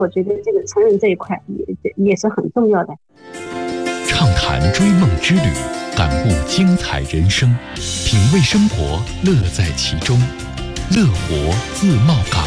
我觉得这个成人这一块也是很重要的。 畅谈追梦之旅，感悟精彩人生，品味生活，乐在其中。乐活自贸港。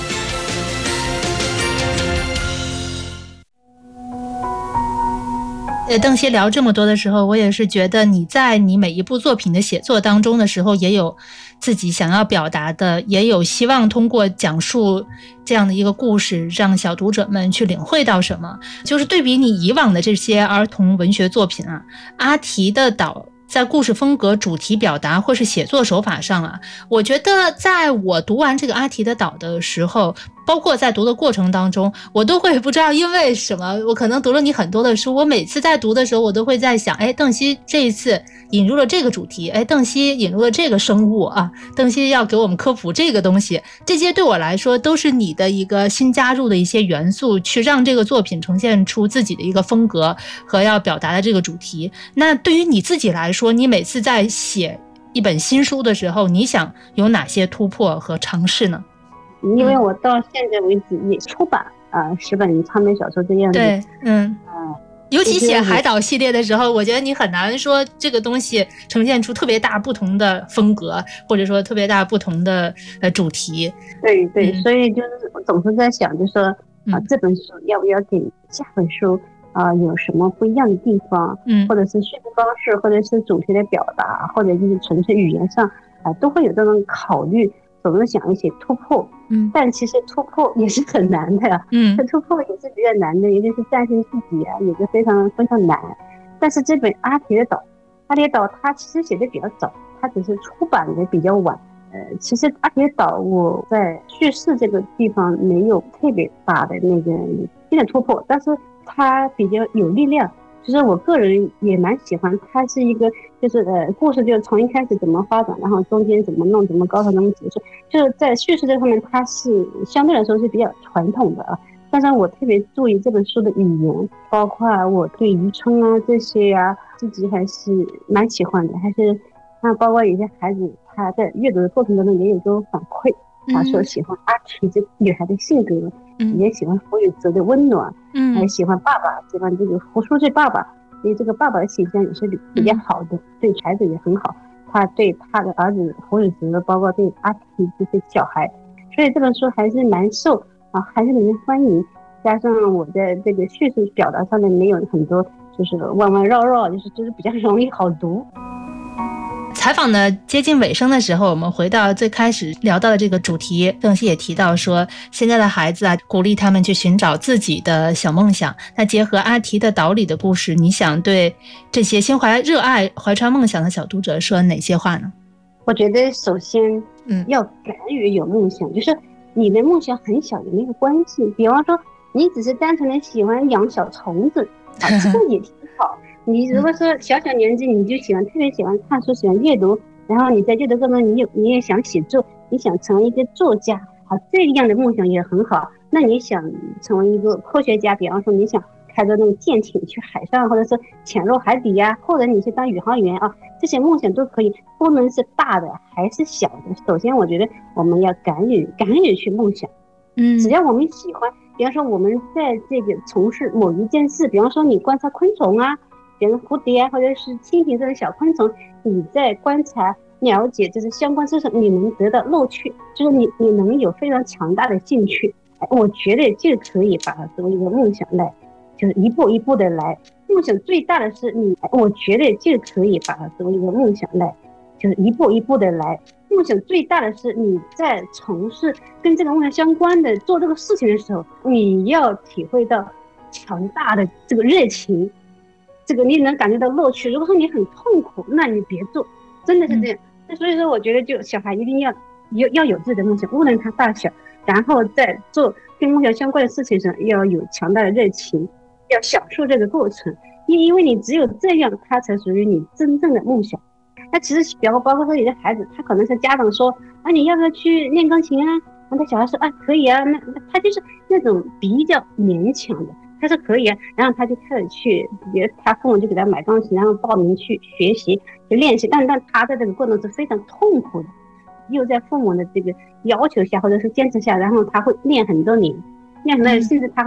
邓希聊这么多的时候，我也是觉得你在你每一部作品的写作当中的时候，也有自己想要表达的，也有希望通过讲述这样的一个故事，让小读者们去领会到什么。就是对比你以往的这些儿童文学作品啊，阿提的岛在故事风格、主题表达或是写作手法上啊，我觉得在我读完这个阿提的岛的时候，包括在读的过程当中，我都会不知道因为什么，我可能读了你很多的书，我每次在读的时候，我都会在想，邓希这一次引入了这个主题，邓希引入了这个生物啊，邓希要给我们科普这个东西，这些对我来说都是你的一个新加入的一些元素，去让这个作品呈现出自己的一个风格和要表达的这个主题。那对于你自己来说，你每次在写一本新书的时候，你想有哪些突破和尝试呢？ 因为我到现在为止也出版10本长篇小说这样子。 对，尤其写海岛系列的时候，我觉得你很难说这个东西呈现出特别大不同的风格，或者说特别大不同的主题。 对对，所以就是我总是在想，就是说这本书要不要给下本书有什么不一样的地方，或者是叙事方式，或者是主题的表达，或者就是纯粹语言上都会有这种考虑，总是想一些突破。但其实突破也是很难的这突破也是比较难的，尤其是战胜自己也是非常非常难。但是这本阿提的岛它其实写的比较早，它只是出版的比较晚。其实阿提的岛我在叙事这个地方没有特别大的那个新的突破，但是它比较有力量。就是我个人也蛮喜欢，它是一个就是故事就从一开始怎么发展，然后中间怎么弄，怎么高潮，怎么结束，就是在叙事这方面它是相对来说是比较传统的但是我特别注意这本书的语言，包括我对渔村这些自己还是蛮喜欢的，还是包括有些孩子他在阅读的过程当中也有给我反馈，他说喜欢阿提这女孩的性格，也喜欢胡宇哲的温暖，还喜欢爸爸，喜欢这个胡书记爸爸，所以这个爸爸的形象也是比较好的，对孩子也很好，他对他的儿子胡宇哲，包括对阿提这些小孩，所以这本书还是蛮受还是人欢迎。加上我在这个叙事表达上面没有很多就是弯弯绕绕，就是比较容易好读。 采访呢接近尾声的时候，我们回到最开始聊到的这个主题，邓希也提到说，现在的孩子鼓励他们去寻找自己的小梦想。那结合阿提的岛里的故事，你想对这些心怀热爱、怀揣梦想的小读者说哪些话呢？ 我觉得首先要敢于有梦想，就是你的梦想很小也没有关系，比方说你只是单纯的喜欢养小虫子这个也挺好。你如果说小年纪你就特别喜欢看书，喜欢阅读，然后你在阅读过程中你也想写作，你想成为一个作家这样的梦想也很好。那你想成为一个科学家，比方说你想开着那种舰艇去海上，或者是潜入海底或者你去当宇航员这些梦想都可以，不论是大的还是小的。首先我觉得我们要敢于去梦想，只要我们喜欢，比方说我们在这个从事某一件事，比方说你观察昆虫比如蝴蝶或者是蜻蜓这种小昆虫，你在观察了解就是相关知识，你能得到乐趣，就是你能有非常强大的兴趣，我觉得就可以把它作为一个梦想来，就是一步一步的来。梦想最大的是我觉得就可以把它作为一个梦想来，就是一步一步的来。梦想最大的是你在从事跟这个梦想相关的做这个事情的时候，你要体会到强大的这个热情，这个你能感觉到乐趣。如果说你很痛苦，那你别做，真的是这样。所以说我觉得就小孩一定要有自己的梦想，无论他大小，然后在做跟梦想相关的事情上要有强大的热情，要享受这个过程，因为你只有这样，它才属于你真正的梦想。那其实包括说有的孩子，他可能是家长说你要不要去练钢琴那小孩说可以那他就是那种比较勉强的，他说可以然后他就开始去，比如他父母就给他买钢琴，然后报名去学习去练习，但他在这个过程是非常痛苦的，又在父母的这个要求下或者是坚持下，然后他会练很多年，甚至他会